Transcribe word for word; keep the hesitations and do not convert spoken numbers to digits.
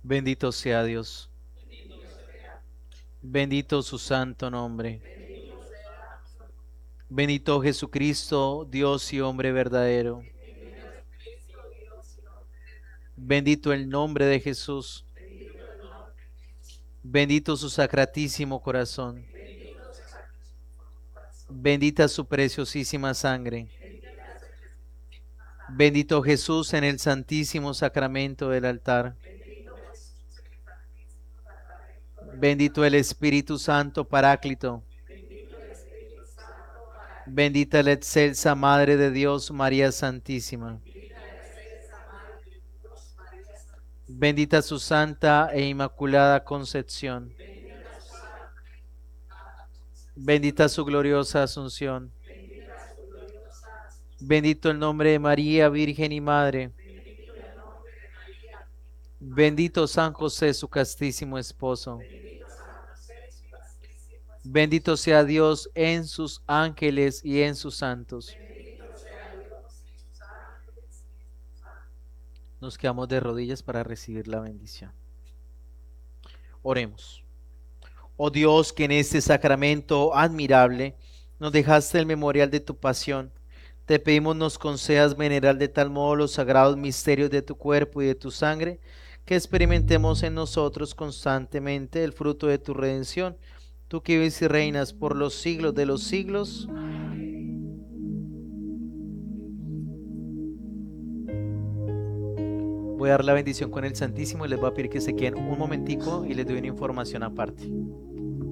Bendito sea Dios. Bendito su santo nombre. Bendito Jesucristo, Dios y hombre verdadero. Bendito el nombre de Jesús. Bendito su sacratísimo corazón. Bendita su preciosísima sangre. Bendito Jesús en el santísimo sacramento del altar. Bendito el Espíritu Santo Paráclito. Bendita la excelsa Madre de Dios, María Santísima. Bendita su santa e inmaculada concepción. Bendita su gloriosa asunción. Bendito el nombre de María, Virgen y Madre. Bendito San José, su castísimo esposo. Bendito sea Dios en sus ángeles y en sus santos. Nos quedamos de rodillas para recibir la bendición. Oremos. Oh Dios, que en este sacramento admirable nos dejaste el memorial de tu pasión, te pedimos nos concedas venerar de tal modo los sagrados misterios de tu cuerpo y de tu sangre, que experimentemos en nosotros constantemente el fruto de tu redención, tú que vives y reinas por los siglos de los siglos. Voy a dar la bendición con el Santísimo y les voy a pedir que se queden un momentico y les doy una información aparte.